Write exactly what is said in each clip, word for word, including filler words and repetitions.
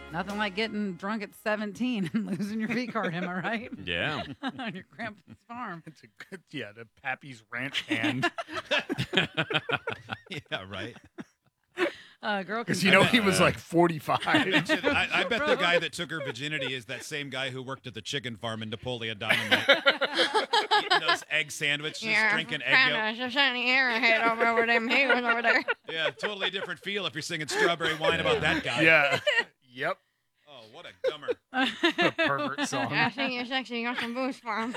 Nothing like getting drunk at seventeen and losing your V card, am I right? Yeah. On your grandpa's farm. It's a good, yeah, the Pappy's Ranch hand. Yeah, right. Uh, girl, Because you know he was uh, like forty-five. I, I bet the guy that took her virginity is that same guy who worked at the chicken farm in Napoleon Dynamite. Eating those egg sandwiches, Yeah, drinking egg yolk. kinda shiny arrowhead over over them hills over there. Yeah, totally different feel if you're singing Strawberry Wine about that guy. Yeah. Yep. Oh, what a gummer. A pervert song. I see you sexy on some booze farm.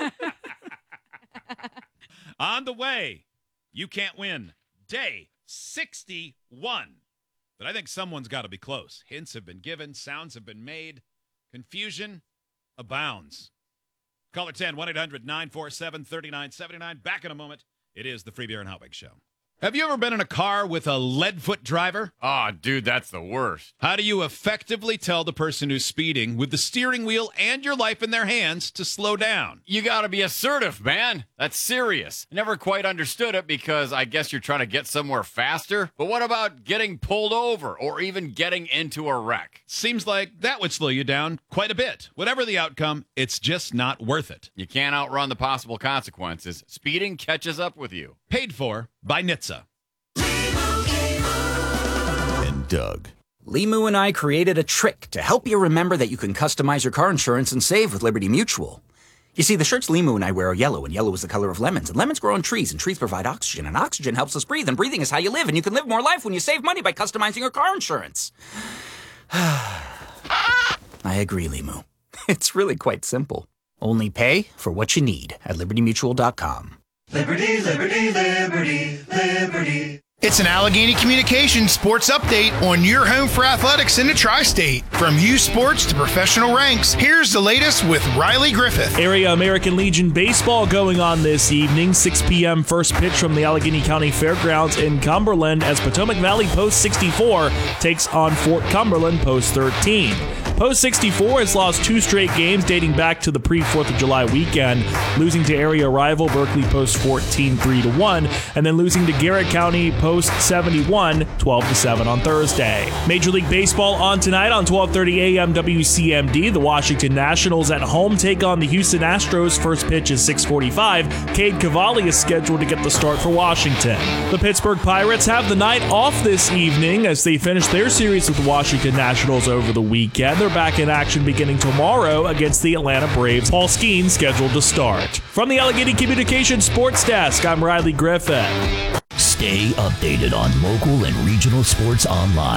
On the way, you can't win. Day sixty-one. But I think someone's got to be close. Hints have been given. Sounds have been made. Confusion abounds. Caller ten, one eight hundred nine four seven three nine seven nine. Back in a moment. It is the Free Beer and Hotwig Show. Have you ever been in a car with a lead-foot driver? Oh, dude, that's the worst. How do you effectively tell the person who's speeding with the steering wheel and your life in their hands to slow down? You gotta be assertive, man. That's serious. I never quite understood it because I guess you're trying to get somewhere faster. But what about getting pulled over or even getting into a wreck? Seems like that would slow you down quite a bit. Whatever the outcome, it's just not worth it. You can't outrun the possible consequences. Speeding catches up with you. Paid for by N H T S A. And Doug. Limu and I created a trick to help you remember that you can customize your car insurance and save with Liberty Mutual. You see, the shirts Limu and I wear are yellow, and yellow is the color of lemons, and lemons grow on trees, and trees provide oxygen, and oxygen helps us breathe, and breathing is how you live, and you can live more life when you save money by customizing your car insurance. I agree, Limu. It's really quite simple. Only pay for what you need at liberty mutual dot com. Liberty, liberty, liberty, liberty. It's an Allegheny Communications sports update on your home for athletics in the tri-state. From youth sports to professional ranks, here's the latest with Riley Griffith. Area American Legion baseball going on this evening. six p.m. first pitch from the Allegheny County Fairgrounds in Cumberland as Potomac Valley Post sixty-four takes on Fort Cumberland Post thirteen. Post sixty-four has lost two straight games dating back to the pre-fourth of July weekend, losing to area rival Berkeley Post fourteen three to one, and then losing to Garrett County Post seventy-one twelve to seven on Thursday. Major League Baseball on tonight on twelve thirty a.m. W C M D. The Washington Nationals at home take on the Houston Astros. First pitch is six forty-five. Cade Cavalli is scheduled to get the start for Washington. The Pittsburgh Pirates have the night off this evening as they finish their series with the Washington Nationals over the weekend. They're back in action beginning tomorrow against the Atlanta Braves. Paul Skeen scheduled to start. From the Allegheny Communications Sports Desk, I'm Riley Griffith. Stay updated on local and regional sports online